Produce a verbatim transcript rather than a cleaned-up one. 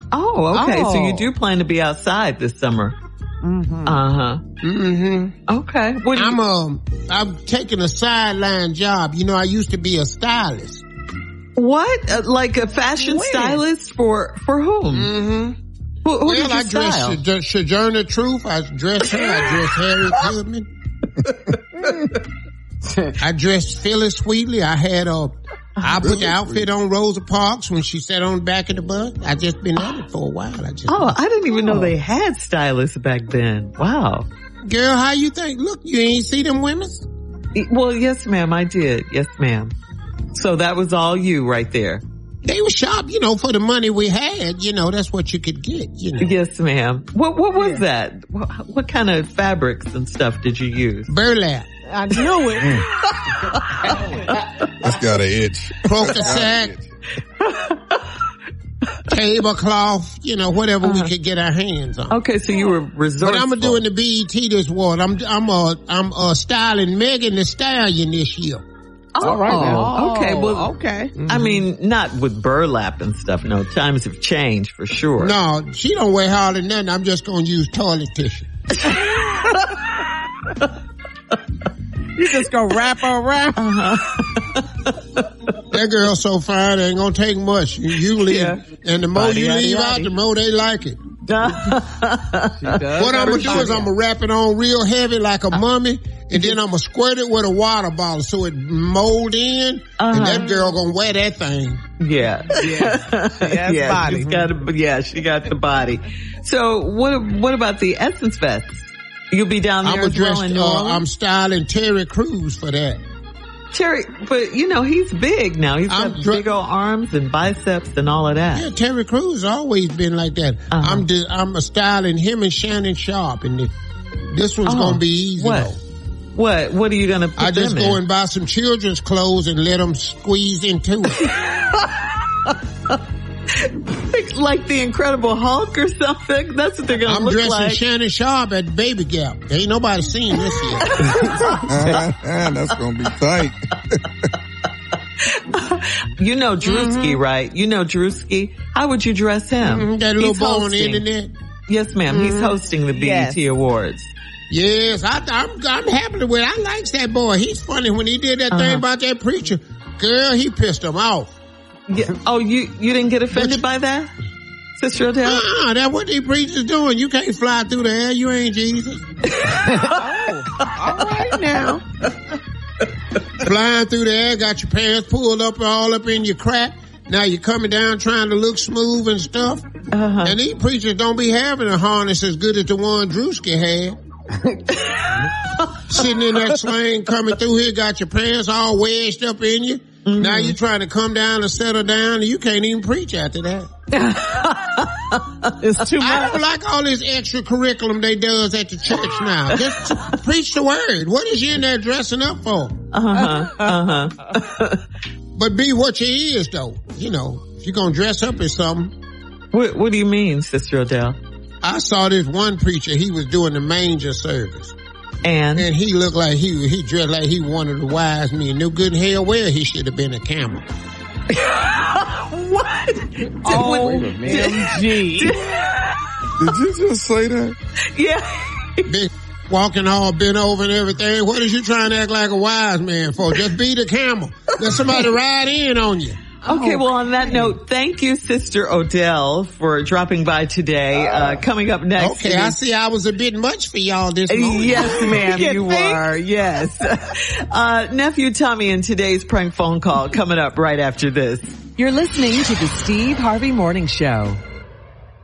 Oh, okay. Oh. So you do plan to be outside this summer. Mm-hmm. Uh-huh. Mm-hmm. Okay. What do you- I'm um, I'm taking a sideline job. You know, I used to be a stylist. What? Uh, like a fashion When? stylist for for whom? Mm-hmm. Who, who Well, did you I dressed style? Sojourner Sojourner Truth. I dressed her. I dressed Harry Goodman. I dressed Phyllis Wheatley. I had a, I put the outfit on Rosa Parks when she sat on the back of the bus. I just been at it for a while. I just, Oh, I didn't even Oh. know they had stylists back then. Wow. girl, how you think? Look, you ain't see them women? E- Well, yes, ma'am, I did. Yes, ma'am. So that was all you right there. They were sharp, you know, for the money we had. You know, that's what you could get, you know. Yes, ma'am. What what was Yeah. that? What, what kind of fabrics and stuff did you use? Burlap, I knew it. That's got an itch. croquet sack, tablecloth, you know, whatever we could get our hands on. Okay, so you were resourceful. But I'm gonna do in the B E T this award. I'm I'm uh I'm uh styling Megan Thee Stallion this year. Oh, All right now. okay. Well, okay. I mean, not with burlap and stuff. No, times have changed for sure. No, she don't wear hardly nothing. I'm just gonna use toilet tissue. You just gonna wrap around. That girl so fine, it ain't gonna take much. You, you leave, Yeah. and the more Body, you yaddy, leave yaddy. out, the more they like it. She does What I'm have gonna a do is body. I'm gonna wrap it on real heavy like a mummy, and then I'm gonna squirt it with a water bottle so it mold in, Uh-huh. and that girl gonna wear that thing. Yeah. Yeah. She has yeah, body. she's got a, yeah, she got the body. So what, what about the Essence Fest? You'll be down there I'm as well dressed, in New uh, Orleans? I'm styling Terry Crews for that. Terry, but you know, he's big now. He's got I'm dr- big old arms and biceps and all of that. Yeah, Terry Crews always been like that. Uh-huh. I'm di- I'm a styling him and Shannon Sharp, and the, this one's Oh, gonna be easy what? though. What, what are you gonna put I just them go in? and buy some children's clothes and let them squeeze into it. Like the Incredible Hulk or something? That's what they're gonna I'm look dressing like. Shannon Sharp at Baby Gap. Ain't nobody seen this yet. That's gonna be tight. You know Drewski, Mm-hmm. right? You know Drewski. How would you dress him? Mhm, that little He's boy on the hosting. internet. Yes, ma'am. He's hosting the B E T Yes. Awards. Yes, I, I'm I'm happy with it. I likes that boy. He's funny when he did that thing Uh-huh. about that preacher. Girl, he pissed him off. Yeah. Oh, you you didn't get offended by that, Sister Odell? Ah, that's what these preachers doing. You can't fly through the air. You ain't Jesus. All right now. Flying through the air, got your pants pulled up all up in your crap. Now you're coming down trying to look smooth and stuff. Uh-huh. And these preachers don't be having a harness as good as the one Drewski had. Sitting in that sling coming through here, got your pants all wedged up in you. Mm-hmm. Now you're trying to come down and settle down, and you can't even preach after that. It's too I much. don't like all this extra curriculum they does at the church now. Just preach the word. What is you in there dressing up for? Uh-huh. Uh-huh. But be what you is, though. You know, if you're gonna dress up as something. What, what do you mean, Sister Odell? I saw this one preacher, he was doing the manger service. And And he looked like he he dressed like he one of the wise men. No good in hell where he should have been a camel. what? Oh, Did- M G. Did you just say that? yeah. Big walking all bent over and everything. What is you trying to act like a wise man for? Just be the camel. Let somebody ride in on you. Okay, well, on that note, thank you, Sister Odell, for dropping by today. Uh, coming up next. Okay, I see I was a bit much for y'all this morning. Yes, ma'am, You you think? are. Yes. Uh, Nephew Tommy and today's prank phone call coming up right after this. You're listening to the Steve Harvey Morning Show.